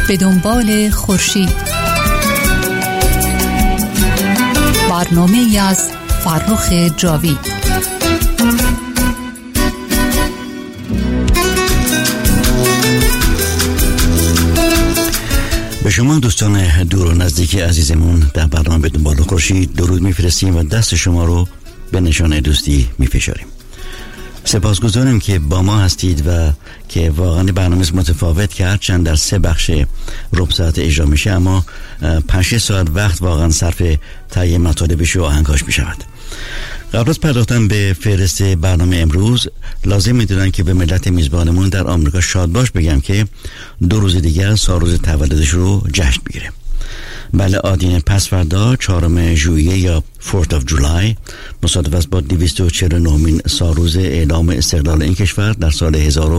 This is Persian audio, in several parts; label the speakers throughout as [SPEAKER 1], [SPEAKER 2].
[SPEAKER 1] به دنبال خورشید، برنامه‌ای از فرخ جاوید.
[SPEAKER 2] به شما دوستان دور و نزدیک عزیزمون در برنامه به دنبال خورشید درود میفرستیم و دست شما رو به نشانه دوستی میفشاریم. سپاسگزاریم که با ما هستید و که واقعا برنامه متفاوت که هرچند در 3 بخش ربع ساعت اجرا میشه، اما 5 ساعت وقت واقعا صرف تهیه مطالبش و آهنگاش میشود. قبل از پرداختن به فهرست برنامه امروز، لازم میدونن که به ملت میزبانمون در آمریکا شاد باش بگم که 2 روز دیگر سالروز تولدش رو جشن میگیره. بله، آدین پس فردا 4 ژوئیه یا 4th of July مصادف است با 249مین سالروز اعلام استقلال این کشور در سال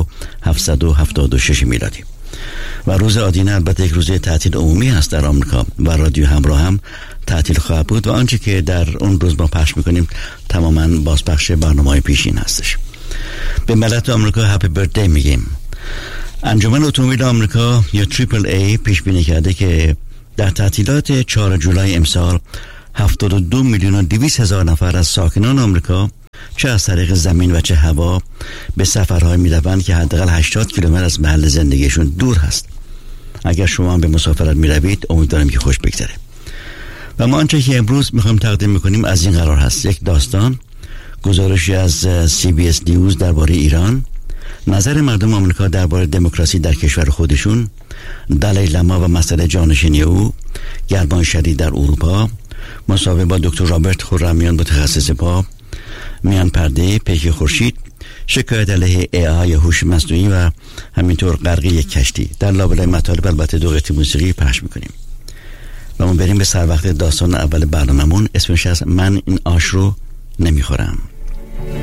[SPEAKER 2] 1776 میلادی. و روز آدینه البته یک روز تعطیل عمومی است در آمریکا و رادیو همراه هم تعطیل خواهد بود و آنچه که در اون روز ما پخش میکنیم تماما بازپخش برنامه‌های پیشین هستش. به ملت آمریکا هپی برثدی میگیم. انجمن اتومبیل آمریکا یا AAA پیش بینی کرده که در تعطیلات 4 جولای امسال 72,200,000 نفر از ساکنان آمریکا چه از طریق زمین و چه هوا به سفرهای میروند که حداقل 80 کیلومتر از محل زندگیشون دور هست. اگر شما هم به مسافرت میروید امیدوارم که خوش بگذره. و ما آنچه که امروز میخوایم تقدیم میکنیم از این قرار هست: یک داستان، گزارشی از CBS نیوز درباره ایران، نظر مردم آمریکا درباره دموکراسی در کشور خودشون، دالای لاما و مسئله جانشینی او، گرمای شدید در اروپا، مصاحبه با دکتر رابرت خرمیان متخصص پا، میان پرده، پیک خورشید، شکایت علیه AI هوش مصنوعی و همینطور غرق یک کشتی. در لابلای مطالب البته 2 قطعه موسیقی پخش میکنیم و ما بریم به سر وقت داستان اول برنامه‌مون. اسمش از من این آش رو نمیخورم.